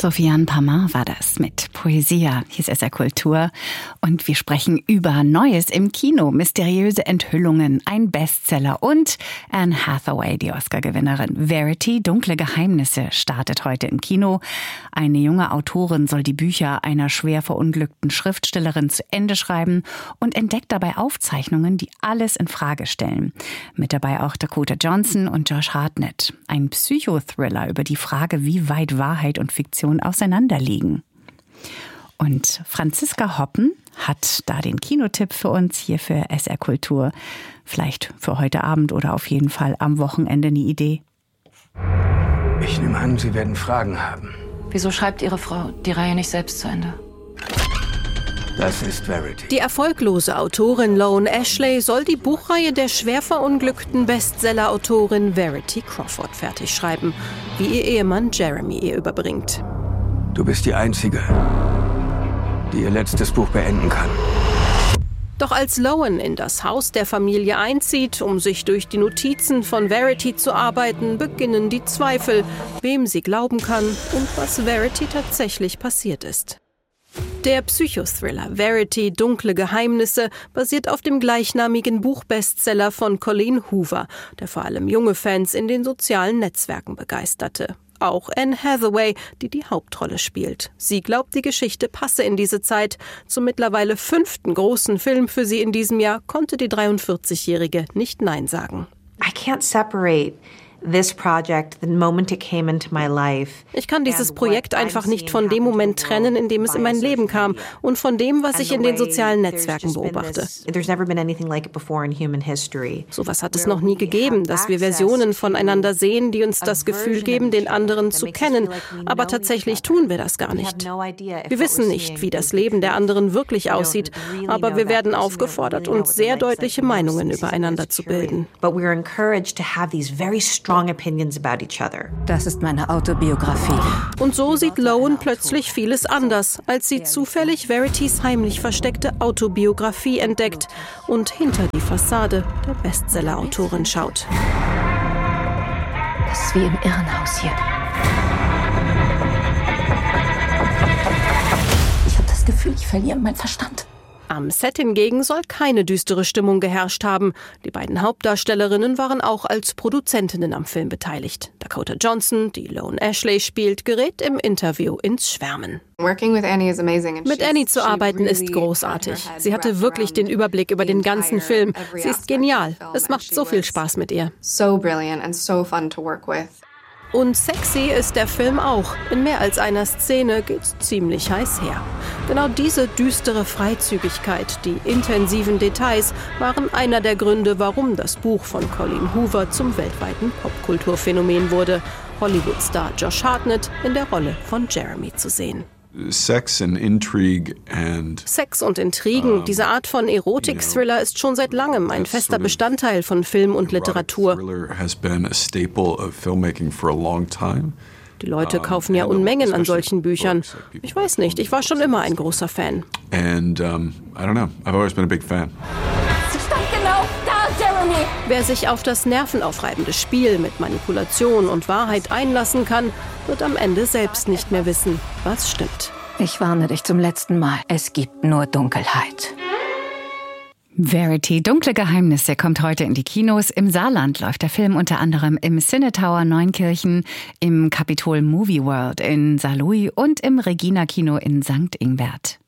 Sofiane Pamar war das mit Poesia. Hier ist SR Kultur und wir sprechen über Neues im Kino, mysteriöse Enthüllungen, ein Bestseller und Anne Hathaway, die Oscar-Gewinnerin. Verity, dunkle Geheimnisse, startet heute im Kino. Eine junge Autorin soll die Bücher einer schwer verunglückten Schriftstellerin zu Ende schreiben und entdeckt dabei Aufzeichnungen, die alles in Frage stellen. Mit dabei auch Dakota Johnson und Josh Hartnett. Ein Psychothriller über die Frage, wie weit Wahrheit und Fiktion auseinanderliegen. Und Franziska Hoppen hat da den Kinotipp für uns hier für SR Kultur. Vielleicht für heute Abend oder auf jeden Fall am Wochenende eine Idee. Ich nehme an, Sie werden Fragen haben. Wieso schreibt Ihre Frau die Reihe nicht selbst zu Ende? Das ist Verity. Die erfolglose Autorin Lone Ashley soll die Buchreihe der schwer verunglückten Bestseller-Autorin Verity Crawford fertigschreiben, wie ihr Ehemann Jeremy ihr überbringt. Du bist die Einzige, die ihr letztes Buch beenden kann. Doch als Lowen in das Haus der Familie einzieht, um sich durch die Notizen von Verity zu arbeiten, beginnen die Zweifel, wem sie glauben kann und was Verity tatsächlich passiert ist. Der Psychothriller Verity, dunkle Geheimnisse basiert auf dem gleichnamigen Buchbestseller von Colleen Hoover, der vor allem junge Fans in den sozialen Netzwerken begeisterte. Auch Anne Hathaway, die die Hauptrolle spielt. Sie glaubt, die Geschichte passe in diese Zeit. Zum mittlerweile 5. großen Film für sie in diesem Jahr konnte die 43-Jährige nicht Nein sagen. I can't separate this project, the moment it came into my life. Ich kann dieses Projekt einfach nicht von dem Moment trennen, in dem es in mein Leben kam und von dem, was ich in den sozialen Netzwerken beobachte. Sowas hat es noch nie gegeben, dass wir Versionen voneinander sehen, die uns das Gefühl geben, den anderen zu kennen. Aber tatsächlich tun wir das gar nicht. Wir wissen nicht, wie das Leben der anderen wirklich aussieht, aber wir werden aufgefordert, uns sehr deutliche Meinungen übereinander zu bilden. Das ist meine Autobiografie. Und so sieht Lowen plötzlich vieles anders, als sie zufällig Veritys heimlich versteckte Autobiografie entdeckt und hinter die Fassade der Bestseller-Autorin schaut. Das ist wie im Irrenhaus hier. Ich habe das Gefühl, ich verliere meinen Verstand. Am Set hingegen soll keine düstere Stimmung geherrscht haben. Die beiden Hauptdarstellerinnen waren auch als Produzentinnen am Film beteiligt. Dakota Johnson, die Lone Ashley spielt, gerät im Interview ins Schwärmen. Mit Annie zu arbeiten ist großartig. Sie hatte wirklich den Überblick über den ganzen Film. Sie ist genial. Es macht so viel Spaß mit ihr. Und sexy ist der Film auch. In mehr als einer Szene geht's ziemlich heiß her. Genau diese düstere Freizügigkeit, die intensiven Details waren einer der Gründe, warum das Buch von Colleen Hoover zum weltweiten Popkulturphänomen wurde. Hollywood-Star Josh Hartnett in der Rolle von Jeremy zu sehen. Sex und Intrigen, diese Art von Erotik-Thriller ist schon seit langem ein fester Bestandteil von Film und Literatur. Die Leute kaufen ja Unmengen an solchen Büchern. Ich weiß nicht, ich war schon immer ein großer Fan. Wer sich auf das nervenaufreibende Spiel mit Manipulation und Wahrheit einlassen kann, wird am Ende selbst nicht mehr wissen, was stimmt. Ich warne dich zum letzten Mal. Es gibt nur Dunkelheit. Verity, dunkle Geheimnisse kommt heute in die Kinos. Im Saarland läuft der Film unter anderem im Cinetower Neunkirchen, im Capitol Movie World in Saarlouis und im Regina Kino in St. Ingbert.